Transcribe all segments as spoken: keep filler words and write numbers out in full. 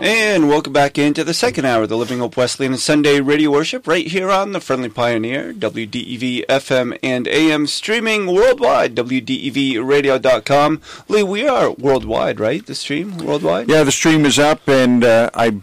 And welcome back into the second hour of the Living Hope Wesleyan Sunday Radio Worship right here on the Friendly Pioneer, W D E V F M and A M, streaming worldwide, W D E V radio dot com. Lee, we are worldwide, right? The stream, worldwide? Yeah, the stream is up, and uh, I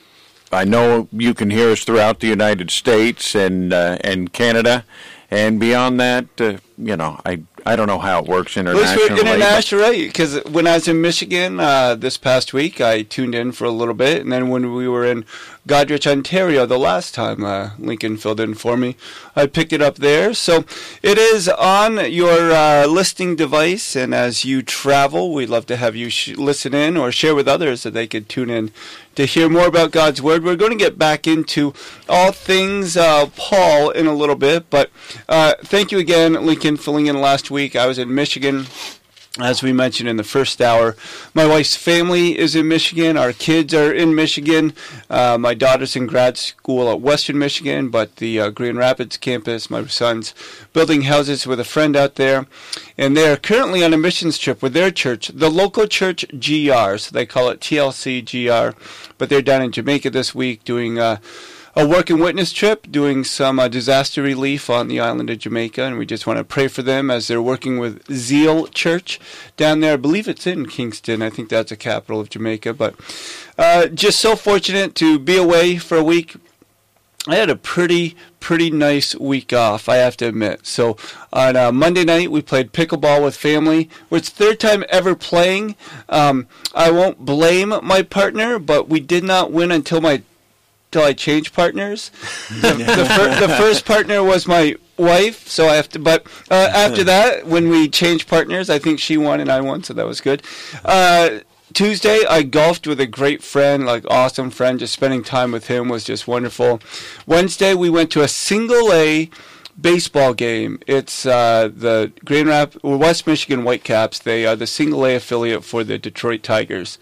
I know you can hear us throughout the United States and uh, and Canada, and beyond that, uh, you know, I I don't know how it works internationally. Well, international, right? Because when I was in Michigan uh, this past week, I tuned in for a little bit, and then when we were in Goderich, Ontario, the last time uh, Lincoln filled in for me, I picked it up there. So it is on your uh, listening device, and as you travel, we'd love to have you sh- listen in or share with others so they could tune in to hear more about God's Word. We're going to get back into all things uh, Paul in a little bit, but uh, thank you again, Lincoln, filling in last week. I was in Michigan, as we mentioned in the first hour. My wife's family is in Michigan. Our kids are in Michigan. Uh, my daughter's in grad school at Western Michigan, but the uh, Grand Rapids campus, my son's building houses with a friend out there. And they're currently on a missions trip with their church, the local church G R. So they call it T L C G R. But they're down in Jamaica this week doing uh, a work and witness trip, doing some uh, disaster relief on the island of Jamaica, and we just want to pray for them as they're working with Zeal Church down there. I believe it's in Kingston. I think that's the capital of Jamaica. But uh, just so fortunate to be away for a week. I had a pretty, pretty nice week off, I have to admit. So on uh, Monday night, we played pickleball with family. It's third time ever playing. Um, I won't blame my partner, but we did not win until my till I changed partners. The, the, fir- the first partner was my wife, so I have to. But uh, after that, when we changed partners, I think she won and I won, so that was good. Uh, Tuesday, I golfed with a great friend, like awesome friend. Just spending time with him was just wonderful. Wednesday, we went to a single A baseball game. It's uh, the Grand Rapids, West Michigan Whitecaps. They are the single A affiliate for the Detroit Tigers.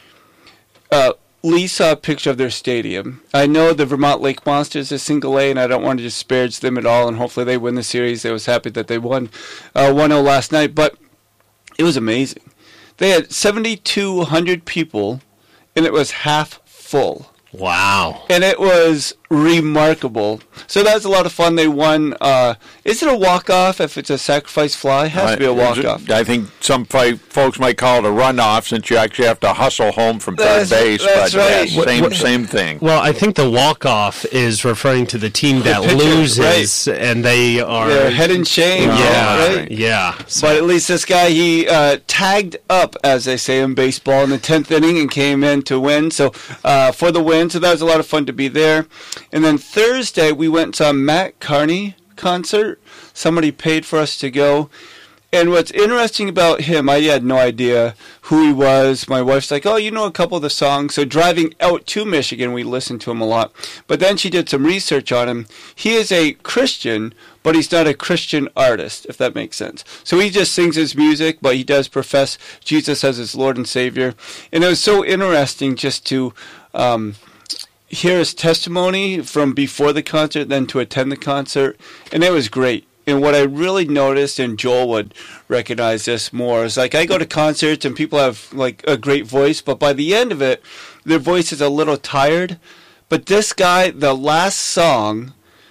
Uh, Lee saw a picture of their stadium. I know the Vermont Lake Monsters is single A, and I don't want to disparage them at all, and hopefully they win the series. I was happy that they won uh, one oh last night, but it was amazing. They had seventy-two hundred people, and it was half full. Wow. And it was remarkable. So that was a lot of fun. They won. Uh, is it a walk-off if it's a sacrifice fly? It has to be a walk-off. I think some folks might call it a run-off since you actually have to hustle home from third that's, base. That's but right. yeah, same, same thing. Well, I think the walk-off is referring to the team that the pitcher, loses, right. and they are... They're head in shame. Yeah, right? yeah. So. But at least this guy, he uh, tagged up, as they say in baseball, in the tenth inning and came in to win. So uh, for the win, so that was a lot of fun to be there. And then Thursday, we went to a Matt Carney concert. Somebody paid for us to go. And what's interesting about him, I had no idea who he was. My wife's like, oh, you know a couple of the songs. So driving out to Michigan, we listened to him a lot. But then she did some research on him. He is a Christian, but he's not a Christian artist, if that makes sense. So he just sings his music, but he does profess Jesus as his Lord and Savior. And it was so interesting just to... Um, hear his testimony from before the concert, then to attend the concert, and it was great. And what I really noticed, and Joel would recognize this more, is like I go to concerts and people have like a great voice, but by the end of it, their voice is a little tired. But this guy, the last song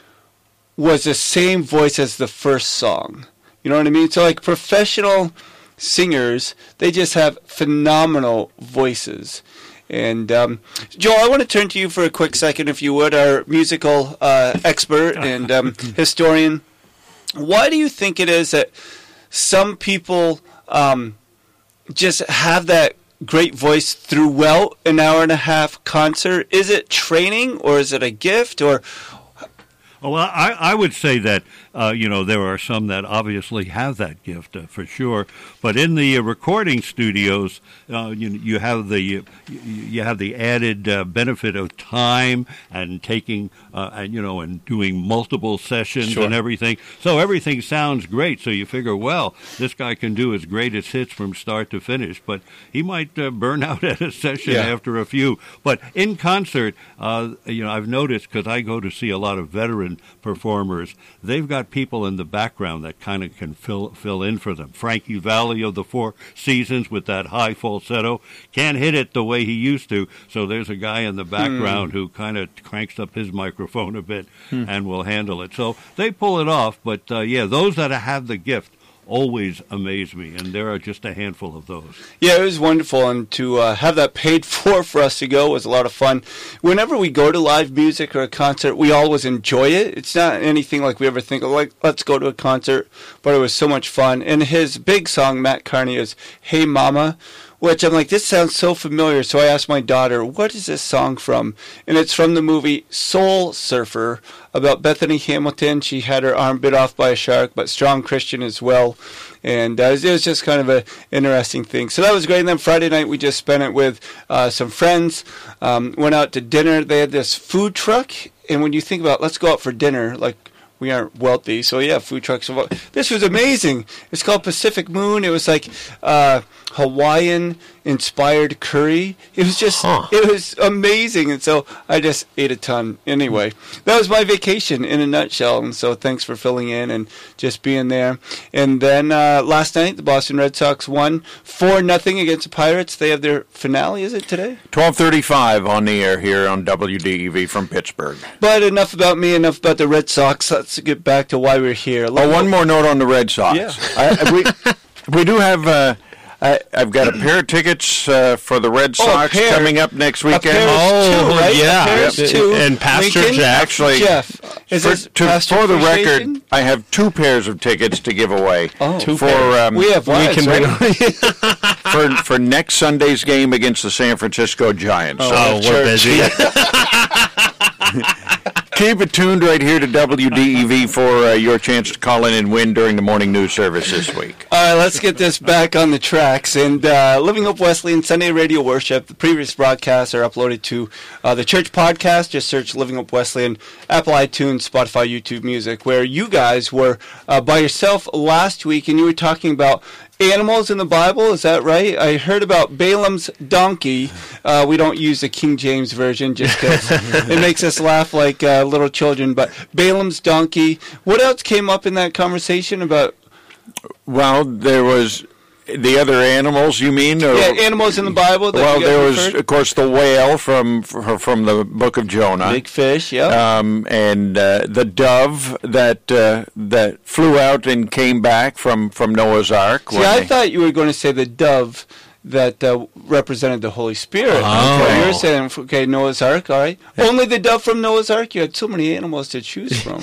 was the same voice as the first song. You know what I mean? So like professional singers, they just have phenomenal voices. And, um, Joel, I want to turn to you for a quick second, if you would, our musical uh, expert and um, historian. Why do you think it is that some people um, just have that great voice throughout an hour and a half concert? Is it training, or is it a gift, or... Oh, well, I, I would say that, uh, you know, there are some that obviously have that gift uh, for sure. But in the uh, recording studios, uh, you you have the you, you have the added uh, benefit of time and taking uh, and you know and doing multiple sessions Sure. and everything. So everything sounds great. So you figure, well, this guy can do his greatest hits from start to finish, but he might uh, burn out at a session Yeah. after a few. But in concert, uh, you know, I've noticed because I go to see a lot of veteran performers, they've got have people in the background that kind of can fill fill in for them. Frankie Valli of the Four Seasons with that high falsetto can't hit it the way he used to, so there's a guy in the background hmm. who kind of cranks up his microphone a bit hmm. and will handle it. So they pull it off, but uh, yeah, those that have the gift always amaze me, and there are just a handful of those. Yeah, it was wonderful, and to uh, have that paid for for us to go was a lot of fun. Whenever we go to live music or a concert, we always enjoy it. It's not anything like we ever think of, like, let's go to a concert, but it was so much fun. And his big song, Matt Carney, is Hey Mama, which I'm like, this sounds so familiar. So I asked my daughter, what is this song from? And it's from the movie Soul Surfer, about Bethany Hamilton. She had her arm bit off by a shark, but strong Christian as well. And uh, it was just kind of an interesting thing. So that was great. And then Friday night, we just spent it with uh, some friends, um, went out to dinner. They had this food truck. And when you think about, let's go out for dinner, like, we aren't wealthy, so yeah, food trucks. This was amazing. It's called Pacific Moon. It was like uh, Hawaiian-inspired curry. It was just, huh. it was amazing. And so I just ate a ton. Anyway, that was my vacation in a nutshell. And so thanks for filling in and just being there. And then uh, last night, the Boston Red Sox won four nothing against the Pirates. They have their finale, is it today? twelve thirty-five on the air here on W D E V from Pittsburgh. But enough about me, enough about the Red Sox. Let's get back to why we're here. Let oh, one more note on the Red Sox. Yeah. I, we, we do have... Uh, I, I've got a pair of tickets uh, for the Red Sox oh, coming up next weekend. Oh, two, right? yeah. Two. And Pastor Lincoln? Jack. Actually, Jeff. Is for, this to, Pastor for the record, Station? I have two pairs of tickets to give away. Oh, two for, pairs. Um, we have wives, right? for, for next Sunday's game against the San Francisco Giants. Oh, so we're busy. Keep it tuned right here to W D E V for uh, your chance to call in and win during the morning news service this week. All right, let's get this back on the tracks. And uh, Living Hope Wesleyan Sunday Radio Worship, the previous broadcasts are uploaded to uh, the church podcast. Just search Living Hope Wesleyan, Apple iTunes, Spotify, YouTube Music, where you guys were uh, by yourself last week, and you were talking about animals in the Bible. Is that right? I heard about Balaam's donkey. Uh, we don't use the King James Version just because it makes us laugh like uh, little children. But Balaam's donkey. What else came up in that conversation about? Well, there was the other animals, you mean? Or, yeah, animals in the Bible. That well, you there was, referred? of course, the whale from from the book of Jonah. Big fish, yeah. Um, and uh, the dove that uh, that flew out and came back from, from Noah's Ark. See, I they... thought you were going to say the dove that uh, represented the Holy Spirit. Oh. Okay, you're saying, okay, Noah's Ark, all right. Only the dove from Noah's Ark? You had so many animals to choose from.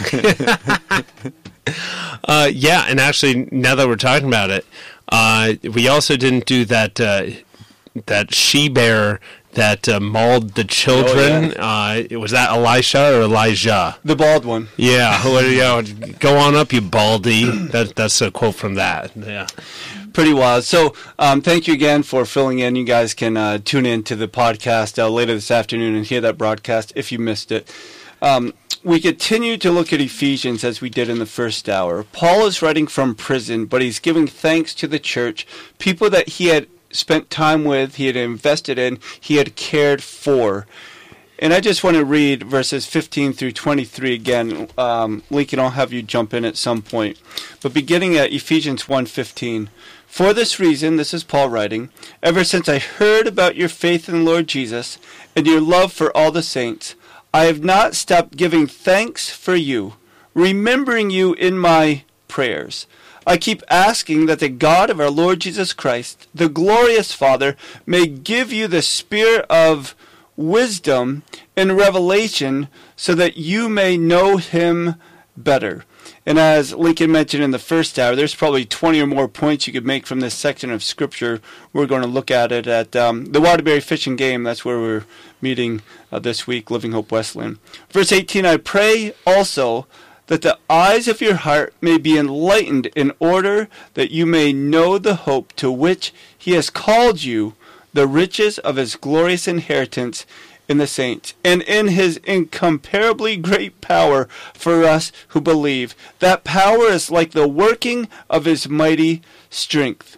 uh, yeah, and actually, now that we're talking about it, Uh, we also didn't do that uh, that she-bear that uh, mauled the children. Oh, yeah. uh, was that Elisha or Elijah? The bald one. Yeah. you know, go on up, you baldy. That, that's a quote from that. Yeah. Pretty wild. So um, thank you again for filling in. You guys can uh, tune in to the podcast uh, later this afternoon and hear that broadcast if you missed it. Um, we continue to look at Ephesians as we did in the first hour. Paul is writing from prison, but he's giving thanks to the church, people that he had spent time with, he had invested in, he had cared for. And I just want to read verses fifteen through twenty-three again. Um, Lincoln, I'll have you jump in at some point. But beginning at Ephesians one fifteen. For this reason, this is Paul writing, ever since I heard about your faith in the Lord Jesus and your love for all the saints, I have not stopped giving thanks for you, remembering you in my prayers. I keep asking that the God of our Lord Jesus Christ, the glorious Father, may give you the spirit of wisdom and revelation so that you may know him better. And as Lincoln mentioned in the first hour, there's probably twenty or more points you could make from this section of Scripture. We're going to look at it at um, the Waterbury Fish and Game. That's where we're meeting uh, this week, Living Hope Wesleyan. Verse eighteen, I pray also that the eyes of your heart may be enlightened in order that you may know the hope to which he has called you, the riches of his glorious inheritance in the saints, and in his incomparably great power for us who believe. That power is like the working of his mighty strength.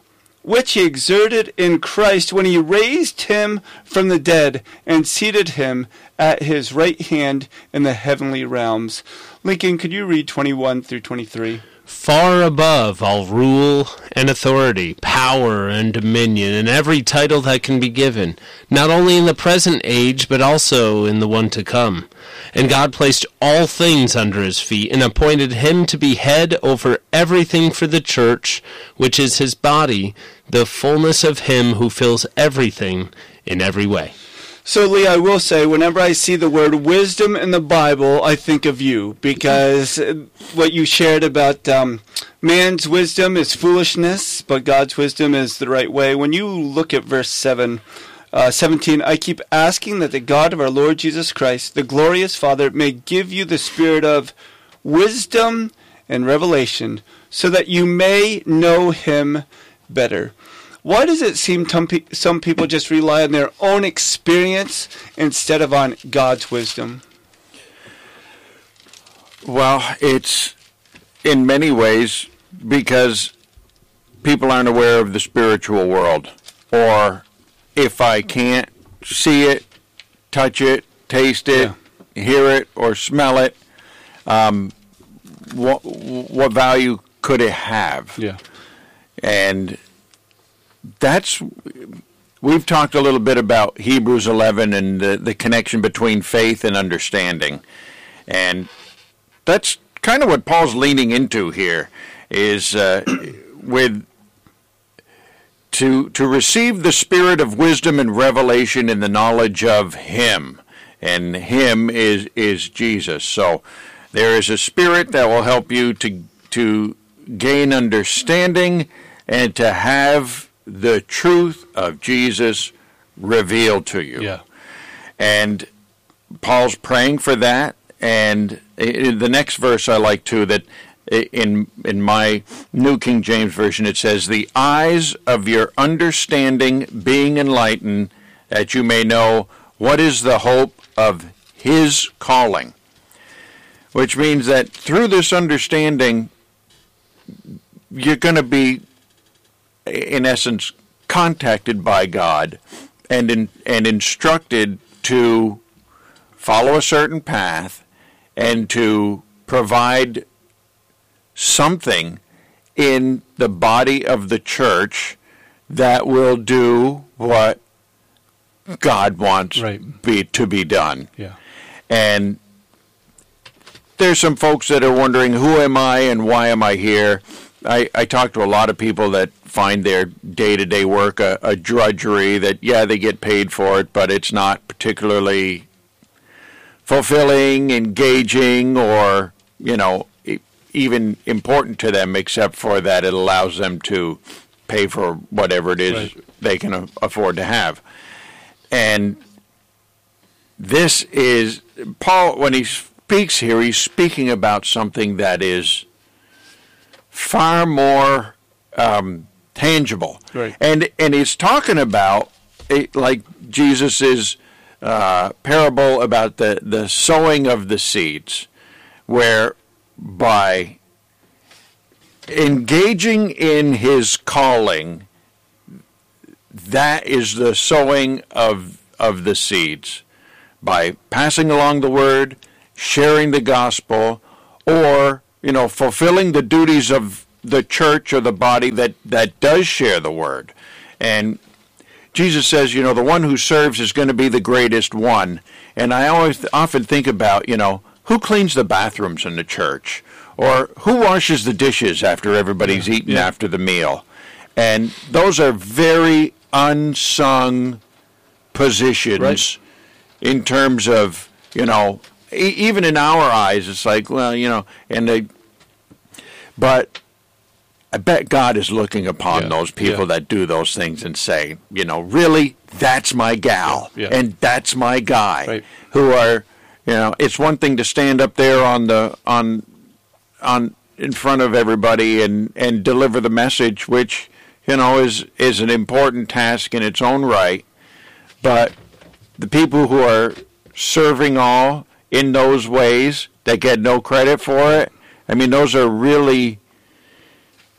which he exerted in Christ when he raised him from the dead and seated him at his right hand in the heavenly realms. Lincoln, could you read twenty-one through twenty-three? Far above all rule and authority, power and dominion, and every title that can be given, not only in the present age, but also in the one to come. And God placed all things under his feet, and appointed him to be head over everything for the church, which is his body, the fullness of him who fills everything in every way. So, Lee, I will say, whenever I see the word wisdom in the Bible, I think of you, because what you shared about um, man's wisdom is foolishness, but God's wisdom is the right way. When you look at verse seven, uh, seventeen, I keep asking that the God of our Lord Jesus Christ, the glorious Father, may give you the spirit of wisdom and revelation, so that you may know him better. Why does it seem some people just rely on their own experience instead of on God's wisdom? Well, it's in many ways because people aren't aware of the spiritual world. Or if I can't see it, touch it, taste it, yeah. hear it, or smell it, um, what, what value could it have? Yeah. And that's, we've talked a little bit about Hebrews eleven and the, the connection between faith and understanding. And that's kind of what Paul's leaning into here, is uh, with to to receive the spirit of wisdom and revelation in the knowledge of him. And him is is Jesus. So there is a spirit that will help you to to gain understanding and to have the truth of Jesus revealed to you. Yeah. And Paul's praying for that. And in the next verse I like too, that in in my New King James Version it says, the eyes of your understanding being enlightened, that you may know what is the hope of his calling. Which means that through this understanding, you're going to be, in essence, contacted by God and in, and instructed to follow a certain path and to provide something in the body of the church that will do what God wants right. be, to be done. Yeah. And there's some folks that are wondering, who am I and why am I here? I, I talk to a lot of people that find their day-to-day work a, a drudgery, that, yeah, they get paid for it, but it's not particularly fulfilling, engaging, or, you know, even important to them, except for that it allows them to pay for whatever it is right. they can afford to have. And this is, Paul, when he speaks here, he's speaking about something that is far more um, tangible. Right. And and he's talking about, it, like Jesus' uh, parable about the, the sowing of the seeds, where by engaging in his calling, that is the sowing of of the seeds. By passing along the word, sharing the gospel, or, you know, fulfilling the duties of the church or the body that, that does share the word. And Jesus says, you know, the one who serves is going to be the greatest one. And I always often think about, you know, who cleans the bathrooms in the church? Or who washes the dishes after everybody's yeah. eaten yeah. after the meal? And those are very unsung positions right. in terms of, you know, e- even in our eyes, it's like, well, you know, and they, but I bet God is looking upon yeah. those people yeah. that do those things and say, you know, really, that's my gal, yeah. Yeah. and that's my guy, right. who are, you know, it's one thing to stand up there on the, on, on, in front of everybody and, and deliver the message, which, you know, is, is an important task in its own right. But the people who are serving all in those ways that get no credit for it, I mean, those are really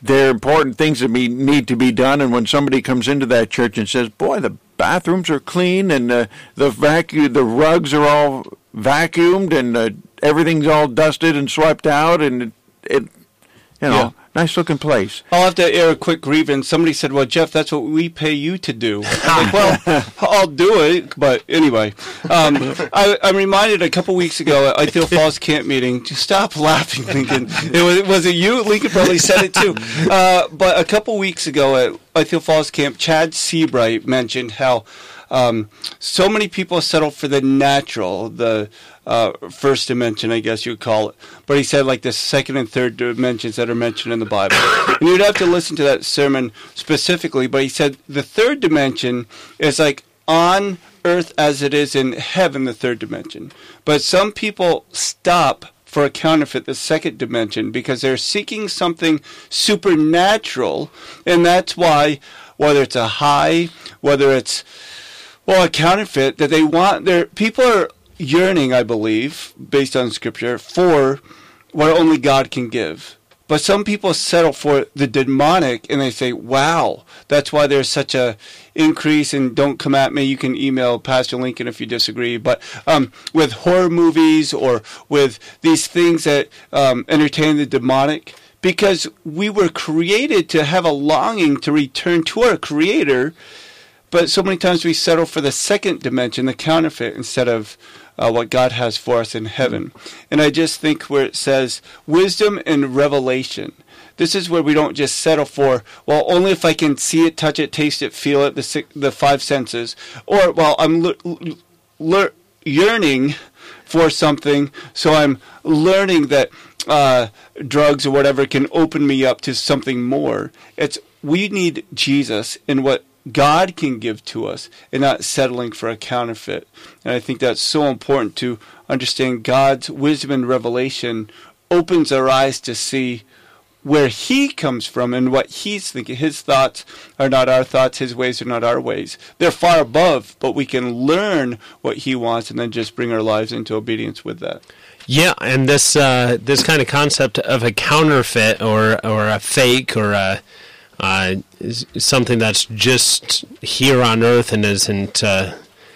there are important things that be, need to be done, and when somebody comes into that church and says, boy, the bathrooms are clean, and uh, the vacu- the rugs are all vacuumed, and uh, everything's all dusted and swept out, and it, it you know, yeah. nice looking place. I'll have to air a quick grievance. Somebody said, well, Jeff, that's what we pay you to do. I'm like, well, I'll do it. But anyway, um, I, I'm reminded a couple weeks ago at Idaho Falls camp meeting, to stop laughing, Lincoln. It was, was it you? Lincoln probably said it too. Uh, but a couple weeks ago at Idaho Falls camp, Chad Seabright mentioned how um, so many people settle for the natural, the Uh, first dimension, I guess you'd call it. But he said like the second and third dimensions that are mentioned in the Bible. And you'd have to listen to that sermon specifically, but he said the third dimension is like on earth as it is in heaven, the third dimension. But some people stop for a counterfeit, the second dimension, because they're seeking something supernatural, and that's why, whether it's a high, whether it's, well, a counterfeit, that they want, their people are yearning, I believe, based on Scripture, for what only God can give. But some people settle for the demonic, and they say, wow, that's why there's such a increase, and don't come at me, you can email Pastor Lincoln if you disagree, but um, with horror movies or with these things that um, entertain the demonic, because we were created to have a longing to return to our Creator, but so many times we settle for the second dimension, the counterfeit, instead of Uh, what God has for us in heaven. And I just think where it says wisdom and revelation, this is where we don't just settle for, well, only if I can see it, touch it, taste it, feel it, the six, the five senses, or, well, I'm le- le- yearning for something, so I'm learning that uh, drugs or whatever can open me up to something more. It's, we need Jesus in what God can give to us, and not settling for a counterfeit. And I think that's so important to understand. God's wisdom and revelation opens our eyes to see where He comes from and what He's thinking. His thoughts are not our thoughts. His ways are not our ways. They're far above, but we can learn what He wants and then just bring our lives into obedience with that. Yeah, and this uh, this kind of concept of a counterfeit or or a fake or a Uh, is something that's just here on earth and isn't uh,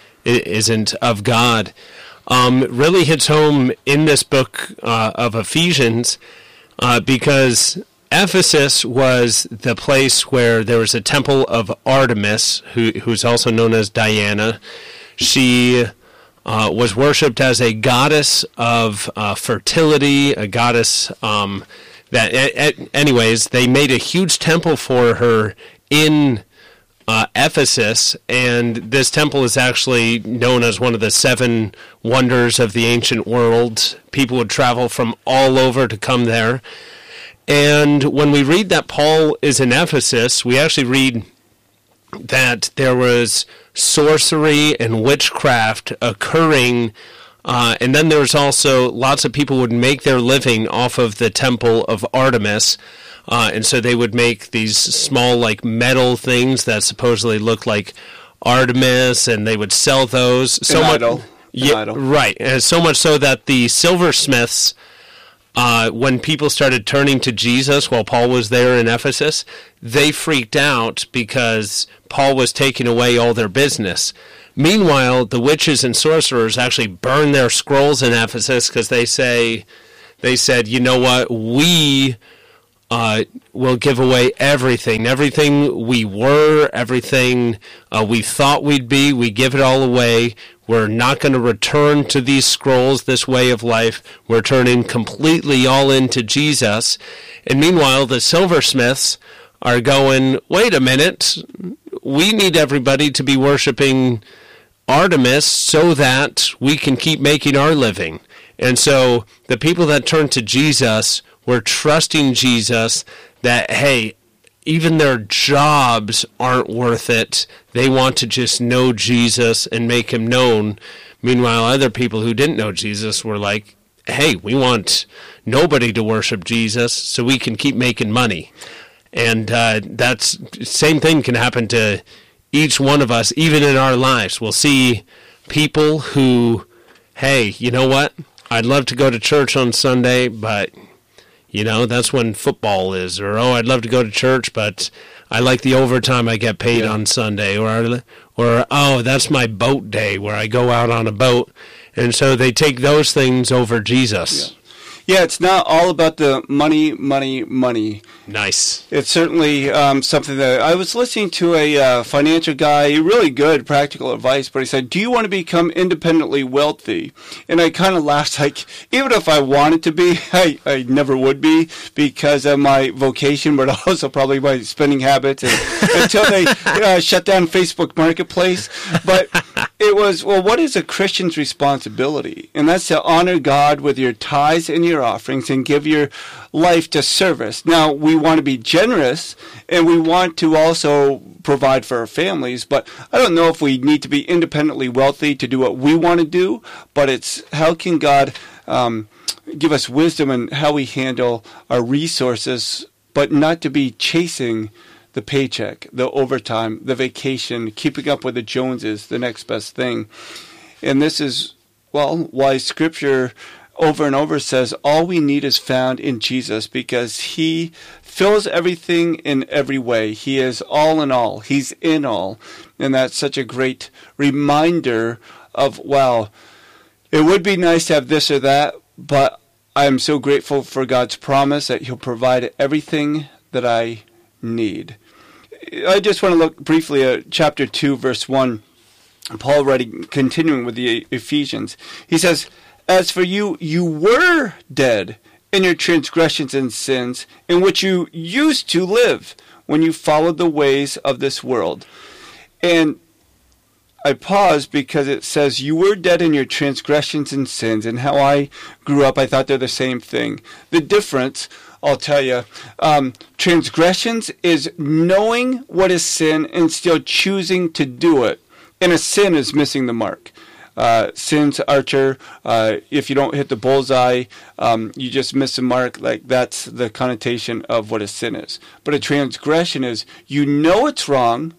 isn't of God, um, really hits home in this book uh, of Ephesians, uh, because Ephesus was the place where there was a temple of Artemis, who who's also known as Diana. She uh, was worshipped as a goddess of uh, fertility, a goddess. Um, That, anyways, they made a huge temple for her in uh, Ephesus, and this temple is actually known as one of the seven wonders of the ancient world. People would travel from all over to come there. And when we read that Paul is in Ephesus, we actually read that there was sorcery and witchcraft occurring. Uh, and then there was also lots of people would make their living off of the temple of Artemis. Uh, and so they would make these small, like, metal things that supposedly look like Artemis, and they would sell those. So An much, idol. Yeah, idol. Right. And so much so that the silversmiths, uh, when people started turning to Jesus while Paul was there in Ephesus, they freaked out because Paul was taking away all their business. Meanwhile, the witches and sorcerers actually burned their scrolls in Ephesus because they say, they said, you know what, we uh, will give away everything. Everything we were, everything uh, we thought we'd be, we give it all away. We're not going to return to these scrolls, this way of life. We're turning completely all into Jesus. And meanwhile, the silversmiths are going, wait a minute, we need everybody to be worshiping Artemis so that we can keep making our living. And so the people that turned to Jesus were trusting Jesus that, hey, even their jobs aren't worth it. They want to just know Jesus and make him known. Meanwhile, other people who didn't know Jesus were like, hey, we want nobody to worship Jesus so we can keep making money. And uh, that's same thing can happen to each one of us, even in our lives. We'll see people who, hey, you know what? I'd love to go to church on Sunday, but You know, that's when football is. Or, oh, I'd love to go to church, but I like the overtime I get paid yeah. on Sunday. Or, or, oh, that's my boat day where I go out on a boat. And so they take those things over Jesus. Yeah. Yeah, it's not all about the money, money, money. Nice. It's certainly um, something that I was listening to a uh, financial guy, really good practical advice, but he said, do you want to become independently wealthy? And I kind of laughed, like, even if I wanted to be, I, I never would be because of my vocation, but also probably my spending habits and, until they uh, shut down Facebook Marketplace. But it was, well, what is a Christian's responsibility? And that's to honor God with your tithes and your offerings and give your life to service. Now, we want to be generous and we want to also provide for our families, but I don't know if we need to be independently wealthy to do what we want to do, but it's how can God um, give us wisdom in how we handle our resources, but not to be chasing the paycheck, the overtime, the vacation, keeping up with the Joneses, the next best thing. And this is, well, why Scripture over and over says all we need is found in Jesus because he fills everything in every way. He is all in all. He's in all. And that's such a great reminder of, wow, it would be nice to have this or that, but I am so grateful for God's promise that he'll provide everything that I need. I just want to look briefly at chapter two, verse one. Paul writing, continuing with the Ephesians. He says, as for you, you were dead in your transgressions and sins, in which you used to live when you followed the ways of this world. And I pause because it says you were dead in your transgressions and sins, and how I grew up, I thought they're the same thing. The difference, I'll tell you, um, transgressions is knowing what is sin and still choosing to do it. And a sin is missing the mark. Uh, sin's archer, uh, if you don't hit the bullseye, um, you just miss the mark. Like that's the connotation of what a sin is. But a transgression is you know it's wrong,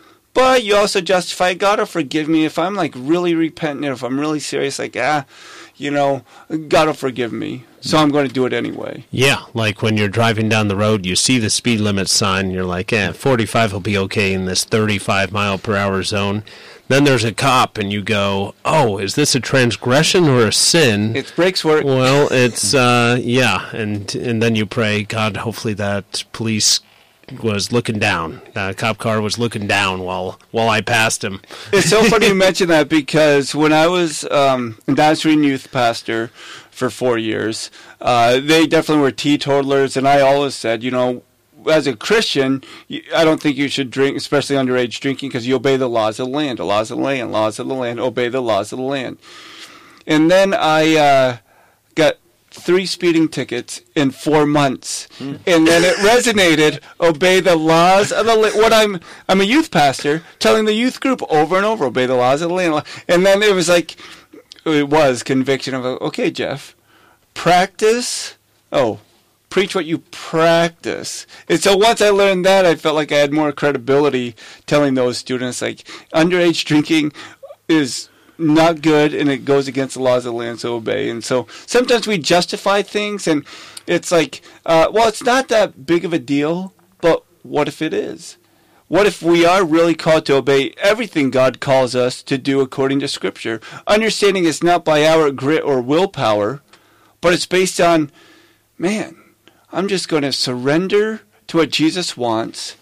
but you also justify, God will forgive me if I'm like really repentant, if I'm really serious, like, ah, you know, God will forgive me. So I'm going to do it anyway. Yeah, like when you're driving down the road, you see the speed limit sign, you're like, eh, forty-five will be okay in this thirty-five mile per hour zone. Then there's a cop, and you go, oh, is this a transgression or a sin? It's brakes work. Well, it's, uh, yeah, and and then you pray, God, hopefully that police was looking down. That cop car was looking down while while I passed him. It's so funny you mention that because when I was um, a Nazarene youth pastor for four years, uh, they definitely were teetotalers, and I always said, you know, as a Christian, I don't think you should drink, especially underage drinking, because you obey the laws of the land, the laws of the land, laws of the land, obey the laws of the land. And then I uh, got three speeding tickets in four months, mm. and then it resonated. Obey the laws of the land. What I'm, I'm a youth pastor, telling the youth group over and over, obey the laws of the land. And then it was like, it was conviction of, okay, Jeff, practice. Oh. Preach what you practice. And so once I learned that, I felt like I had more credibility telling those students, like, underage drinking is not good, and it goes against the laws of the land, so obey. And so sometimes we justify things, and it's like, uh, well, it's not that big of a deal, but what if it is? What if we are really called to obey everything God calls us to do according to Scripture? Understanding it's not by our grit or willpower, but it's based on, man, I'm just going to surrender to what Jesus wants